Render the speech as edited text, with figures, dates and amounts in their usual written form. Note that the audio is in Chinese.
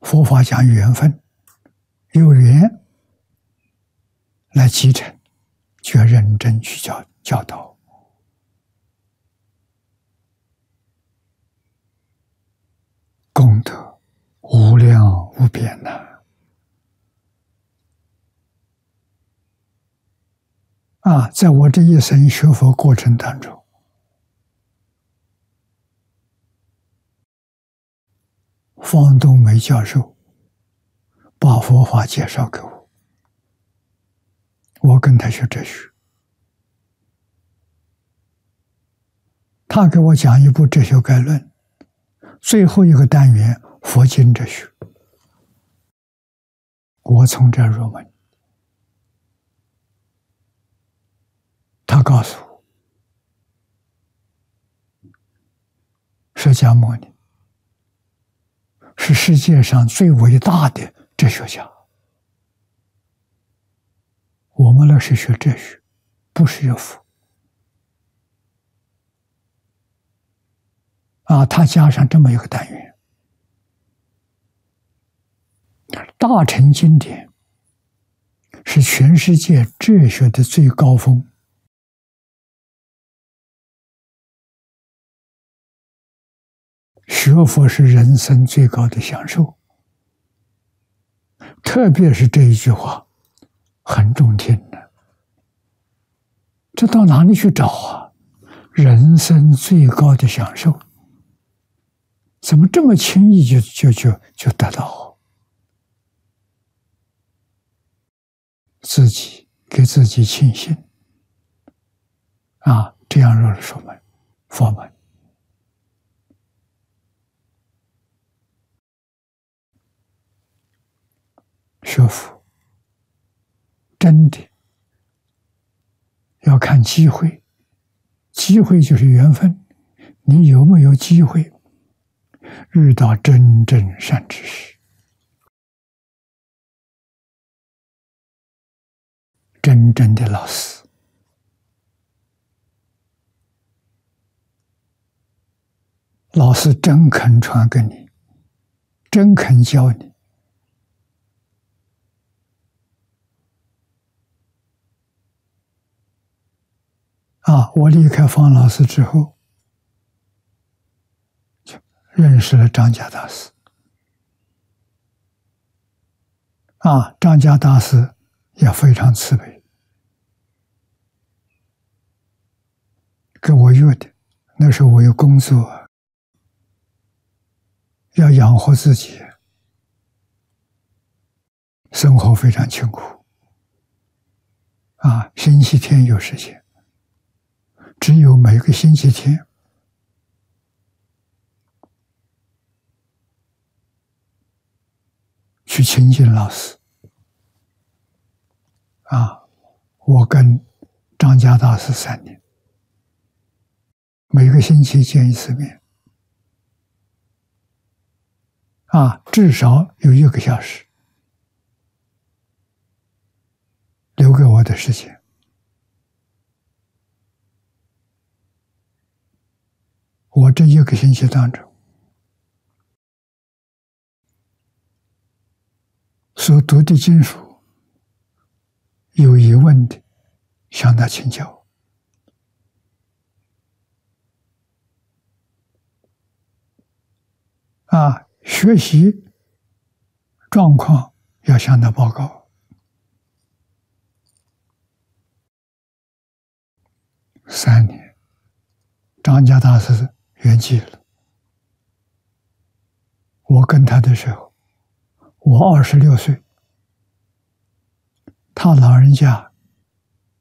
佛法讲缘分，有缘来继承，就要认真去教导。功德无量无边呐！在我这一生学佛过程当中，方东梅教授把佛法介绍给我，我跟他学哲学，他给我讲一部哲学概论，最后一个单元佛经哲学，我从这入门。他告诉我，释迦牟尼是世界上最伟大的哲学家。我们那是学哲学，不是学佛。他加上这么一个单元，大乘经典是全世界哲学的最高峰。学佛是人生最高的享受，特别是这一句话很中听的。这到哪里去找啊？人生最高的享受，怎么这么轻易就得到？自己给自己庆幸这样入了佛门。学佛真的要看机会，机会就是缘分，你有没有机会遇到真正善知识，真正的老师，老师真肯传给你，真肯教你。我离开方老师之后，就认识了张家大师。张家大师也非常慈悲，跟我约的。那时候我有工作，要养活自己，生活非常清苦。星期天有时间。只有每个星期天去亲近老师。我跟张家大师3年，每个星期见一次面。至少有1个小时留给我的时间。我这1个星期当中所读的经书，有疑问的向他请教。学习状况要向他报告。3年，张家大师圆寂了。我跟他的时候，我26岁，他老人家